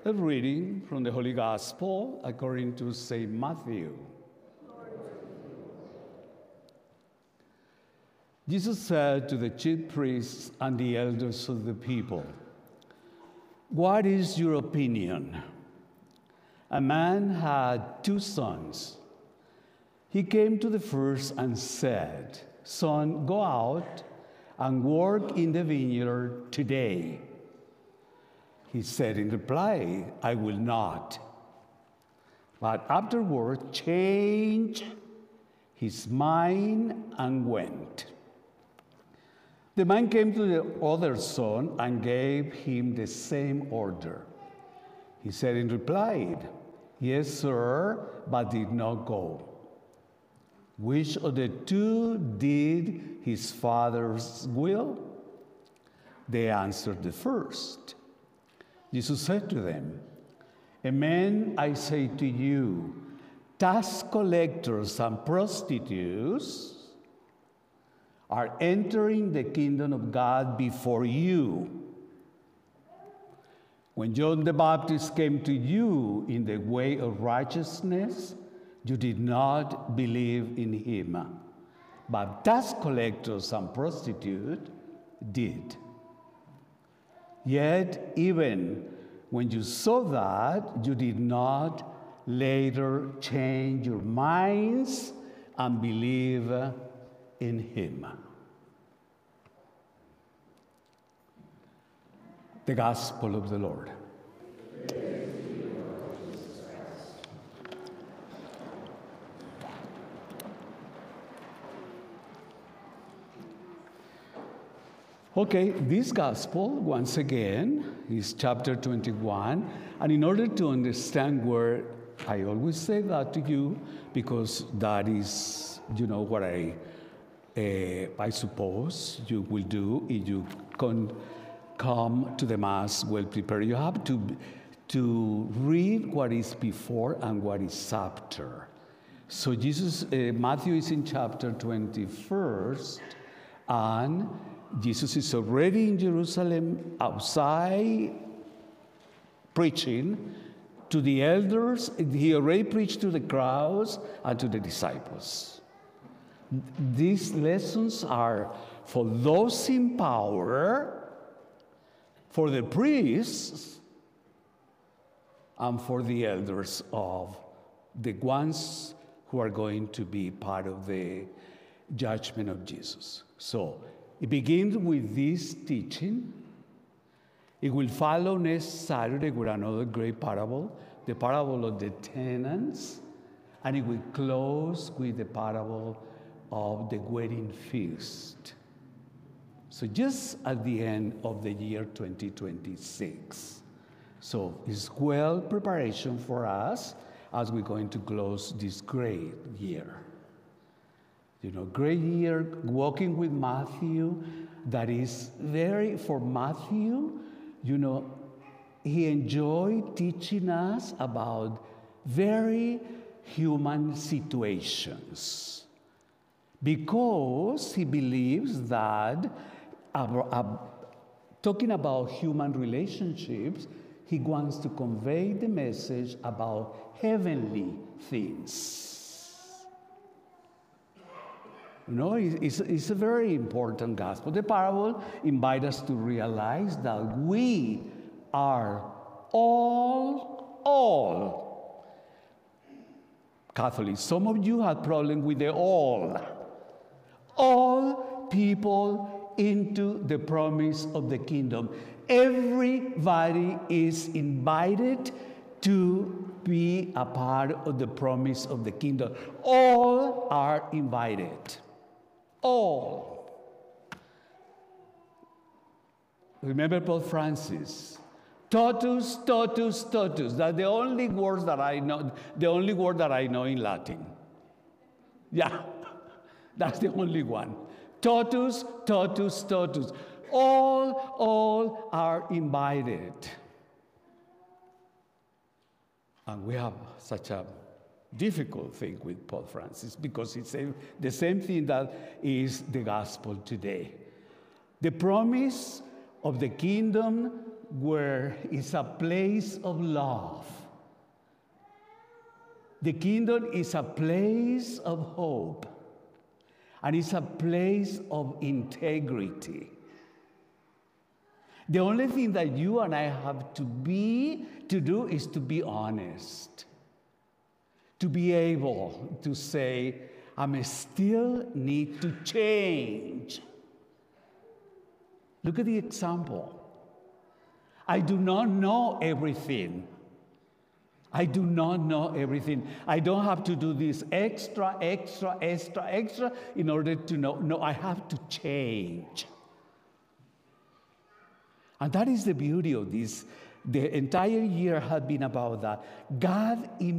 A reading from the Holy Gospel according to St. Matthew. Jesus said to the chief priests and the elders of the people, "What is your opinion? A man had 2 sons. He came to the first and said, 'Son, go out and work in the vineyard today.' He said in reply, 'I will not.' But afterward changed his mind and went. The man came to the other son and gave him the same order. He said in reply, 'Yes, sir,' but did not go. Which of the 2 did his father's will?" They answered, "The first." Jesus said to them, "Amen, I say to you, tax collectors and prostitutes are entering the kingdom of God before you. When John the Baptist came to you in the way of righteousness, you did not believe in him, but tax collectors and prostitutes did. Yet even when you saw that, you did not later change your minds and believe in him." The Gospel of the Lord. Okay, this gospel, once again, is chapter 21. And in order to understand where, I always say that to you, because that is, what I suppose you will do if you come to the Mass well prepared. You have to read what is before and what is after. So Matthew is in chapter 21st, and Jesus is already in Jerusalem outside preaching to the elders. He already preached to the crowds and to the disciples. These lessons are for those in power, for the priests, and for the elders of the ones who are going to be part of the judgment of Jesus. So it begins with this teaching. It will follow next Saturday with another great parable, the parable of the tenants, and it will close with the parable of the wedding feast. So just at the end of the year 2026. So it's well preparation for us as we're going to close this great year. Great year, walking with Matthew, that is for Matthew, he enjoyed teaching us about very human situations because he believes that talking about human relationships, he wants to convey the message about heavenly things. It's a very important gospel. The parable invites us to realize that we are all Catholics. Some of you have problem with the all people into the promise of the kingdom. Everybody is invited to be a part of the promise of the kingdom. All are invited. All. Remember Pope Francis. Totus, totus, totus. That's the only word that I know. The only word that I know in Latin. Yeah, that's the only one. Totus, totus, totus. All are invited. And we have such a difficult thing with Pope Francis because it's the same thing that is the gospel today. The promise of the kingdom where it's a place of love. The kingdom is a place of hope, and it's a place of integrity. The only thing that you and I have to do is to be honest, to be able to say, I still need to change. Look at the example. I do not know everything. I do not know everything. I don't have to do this extra in order to know. No, I have to change. And that is the beauty of this. The entire year had been about that. God